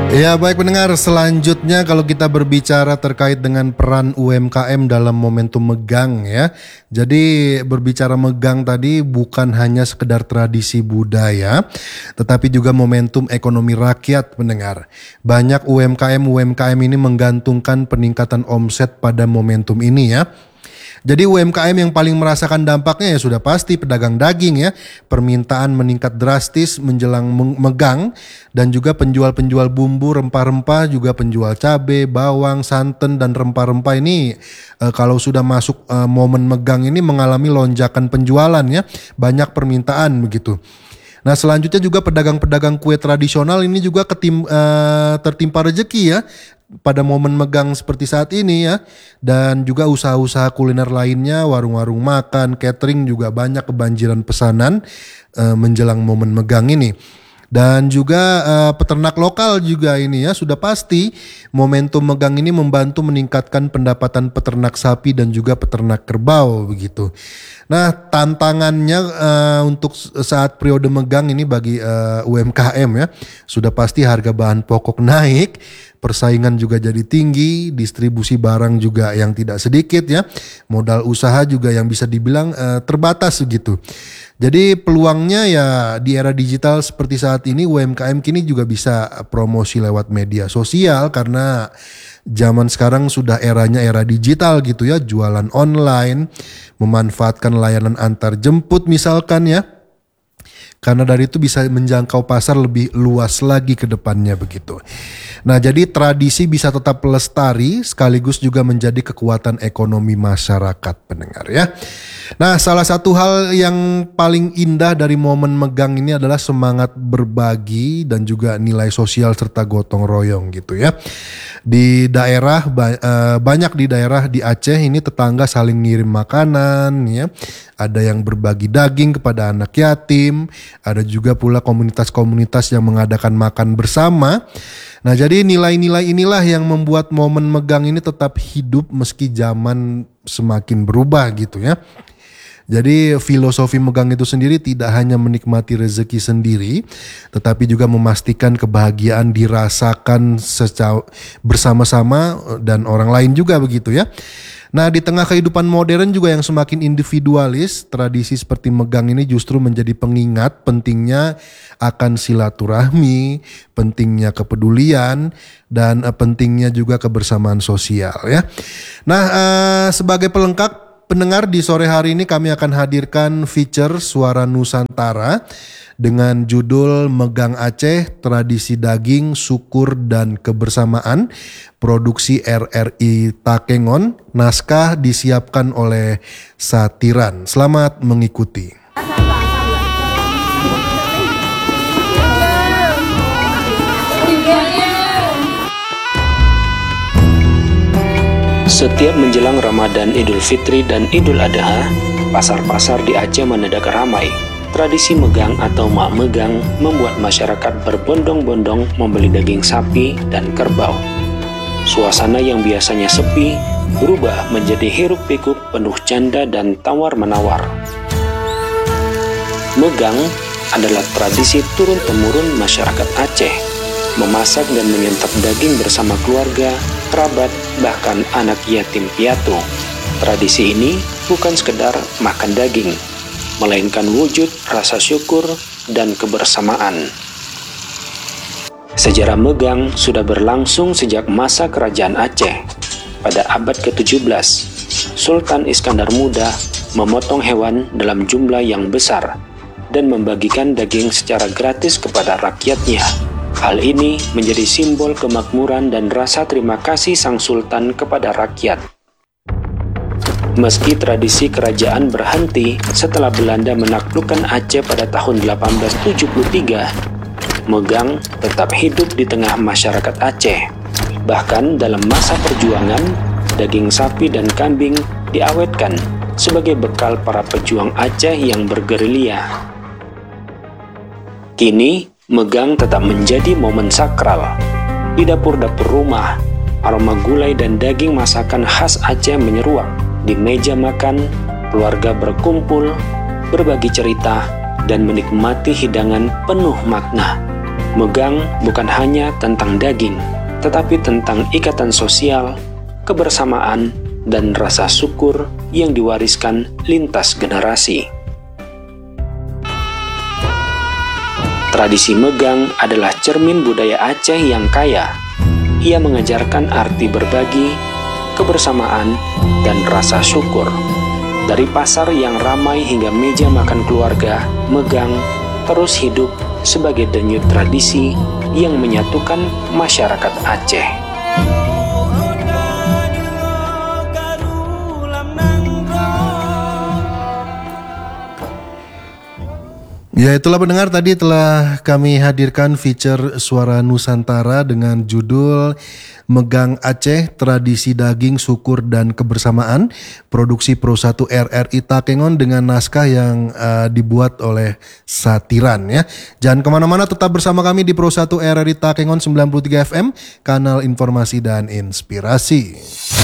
Ya baik pendengar, selanjutnya kalau kita berbicara terkait dengan peran UMKM dalam momentum megang ya. Jadi berbicara megang tadi bukan hanya sekedar tradisi budaya, tetapi juga momentum ekonomi rakyat pendengar. Banyak UMKM ini menggantungkan peningkatan omset pada momentum ini ya. Jadi UMKM yang paling merasakan dampaknya ya sudah pasti pedagang daging ya. Permintaan meningkat drastis menjelang megang dan juga penjual-penjual bumbu, rempah-rempah, juga penjual cabai, bawang, santan dan rempah-rempah ini kalau sudah masuk momen megang ini mengalami lonjakan penjualan ya. Banyak permintaan begitu. Nah selanjutnya juga pedagang-pedagang kue tradisional ini juga tertimpa rezeki ya pada momen megang seperti saat ini ya. Dan juga usaha-usaha kuliner lainnya, warung-warung makan, catering juga banyak kebanjiran pesanan menjelang momen megang ini. Dan juga peternak lokal juga ini ya sudah pasti momentum megang ini membantu meningkatkan pendapatan peternak sapi dan juga peternak kerbau begitu. Nah tantangannya untuk saat periode megang ini bagi UMKM ya sudah pasti harga bahan pokok naik, persaingan juga jadi tinggi, distribusi barang juga yang tidak sedikit ya, modal usaha juga yang bisa dibilang terbatas gitu. Jadi peluangnya ya di era digital seperti saat ini UMKM kini juga bisa promosi lewat media sosial karena zaman sekarang sudah eranya era digital gitu ya, jualan online, memanfaatkan layanan antar jemput misalkan ya. Karena dari itu bisa menjangkau pasar lebih luas lagi ke depannya begitu. Nah jadi tradisi bisa tetap lestari sekaligus juga menjadi kekuatan ekonomi masyarakat pendengar ya. Nah salah satu hal yang paling indah dari momen megang ini adalah semangat berbagi dan juga nilai sosial serta gotong royong gitu ya. Di daerah banyak di daerah di Aceh ini tetangga saling ngirim makanan ya. Ada yang berbagi daging kepada anak yatim, ada juga pula komunitas-komunitas yang mengadakan makan bersama. Nah jadi nilai-nilai inilah yang membuat momen megang ini tetap hidup meski zaman semakin berubah gitu ya. Jadi filosofi megang itu sendiri tidak hanya menikmati rezeki sendiri, tetapi juga memastikan kebahagiaan dirasakan bersama-sama dan orang lain juga begitu ya. Nah di tengah kehidupan modern juga yang semakin individualis, tradisi seperti megang ini justru menjadi pengingat pentingnya akan silaturahmi, pentingnya kepedulian, dan pentingnya juga kebersamaan sosial ya. Nah sebagai pelengkap pendengar di sore hari ini kami akan hadirkan feature Suara Nusantara dengan judul Megang Aceh, Tradisi Daging, Syukur dan Kebersamaan, produksi RRI Takengon, naskah disiapkan oleh Satiran. Selamat mengikuti. Setiap menjelang Ramadan, Idul Fitri, dan Idul Adha, pasar-pasar di Aceh mendadak ramai. Tradisi megang atau mak megang membuat masyarakat berbondong-bondong membeli daging sapi dan kerbau. Suasana yang biasanya sepi berubah menjadi hiruk-pikuk penuh canda dan tawar-menawar. Megang adalah tradisi turun-temurun masyarakat Aceh, memasak dan menyantap daging bersama keluarga, kerabat, bahkan anak yatim piatu. Tradisi ini bukan sekedar makan daging, melainkan wujud rasa syukur dan kebersamaan. Sejarah megang sudah berlangsung sejak masa kerajaan Aceh. Pada abad ke-17, Sultan Iskandar Muda memotong hewan dalam jumlah yang besar dan membagikan daging secara gratis kepada rakyatnya. Hal ini menjadi simbol kemakmuran dan rasa terima kasih sang sultan kepada rakyat. Meski tradisi kerajaan berhenti setelah Belanda menaklukkan Aceh pada tahun 1873, megang tetap hidup di tengah masyarakat Aceh. Bahkan dalam masa perjuangan, daging sapi dan kambing diawetkan sebagai bekal para pejuang Aceh yang bergerilya. Kini, megang tetap menjadi momen sakral. Di dapur-dapur rumah, aroma gulai dan daging masakan khas Aceh menyeruak. Di meja makan, keluarga berkumpul, berbagi cerita, dan menikmati hidangan penuh makna. Megang bukan hanya tentang daging, tetapi tentang ikatan sosial, kebersamaan, dan rasa syukur yang diwariskan lintas generasi. Tradisi megang adalah cermin budaya Aceh yang kaya. Ia mengajarkan arti berbagi, kebersamaan, dan rasa syukur. Dari pasar yang ramai hingga meja makan keluarga, megang terus hidup sebagai denyut tradisi yang menyatukan masyarakat Aceh. Ya, itulah pendengar, tadi telah kami hadirkan feature Suara Nusantara dengan judul Megang Aceh, Tradisi Daging, Syukur, dan Kebersamaan, produksi Pro 1 RRI Takengon dengan naskah yang dibuat oleh Satiran ya. Jangan kemana-mana, tetap bersama kami di Pro 1 RRI Takengon 93 FM, kanal informasi dan inspirasi.